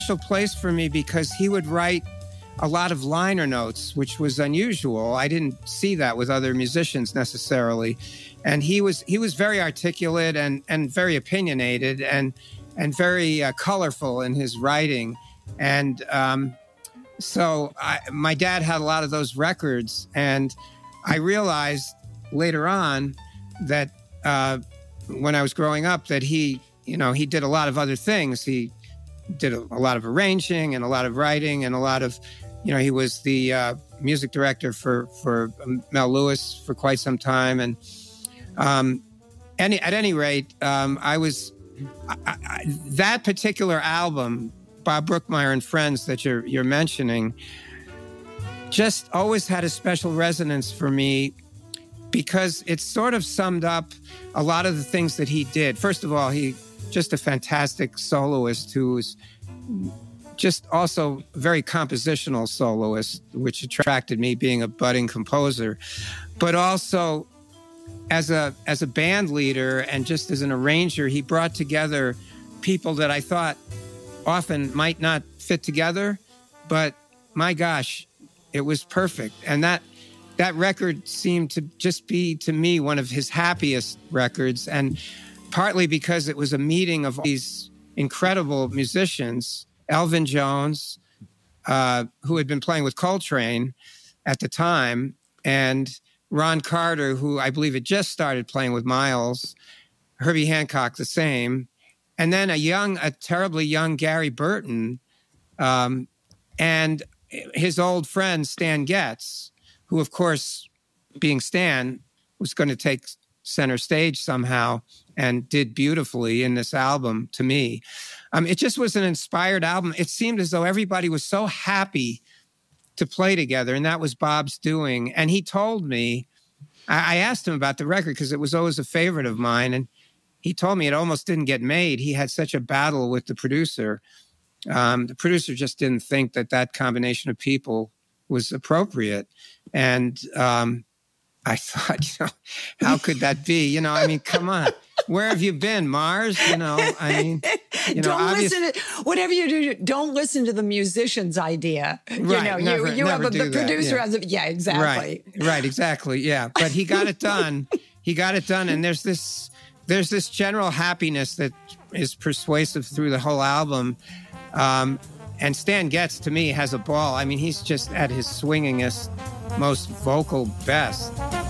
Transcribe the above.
place for me because he would write a lot of liner notes, which was unusual. I didn't see that with other musicians necessarily. And he was very articulate and very opinionated and very colorful in his writing. And so my dad had a lot of those records, and I realized later on that when I was growing up that he did a lot of other things. He did a lot of arranging and a lot of writing and a lot of, he was the music director for Mel Lewis for quite some time. And at any rate, that particular album, Bob Brookmeyer and Friends, that you're mentioning, just always had a special resonance for me because it sort of summed up a lot of the things that he did. First of all, he just a fantastic soloist who was just also a very compositional soloist, which attracted me, being a budding composer, but also as a band leader and just as an arranger, he brought together people that I thought often might not fit together, but my gosh, it was perfect. And that record seemed to just be, to me, one of his happiest records, and partly because it was a meeting of these incredible musicians, Elvin Jones, who had been playing with Coltrane at the time, and Ron Carter, who I believe had just started playing with Miles, Herbie Hancock the same, and then a terribly young Gary Burton, and his old friend Stan Getz, who, of course, being Stan, was going to take center stage somehow and did beautifully in this album to me. It just was an inspired album. It seemed as though everybody was so happy to play together, and that was Bob's doing. And he told me, I asked him about the record because it was always a favorite of mine, and he told me it almost didn't get made. He had such a battle with the producer. The producer just didn't think that combination of people was appropriate. And I thought, how could that be? I mean, come on. Where have you been, Mars? I mean, don't listen to, whatever you do, don't listen to the musician's idea. Right, The producer has a, yeah, exactly. Right, exactly, yeah. But he got it done. And there's this general happiness that is persuasive through the whole album. And Stan Getz, to me, has a ball. I mean, he's just at his swingingest, most vocal best.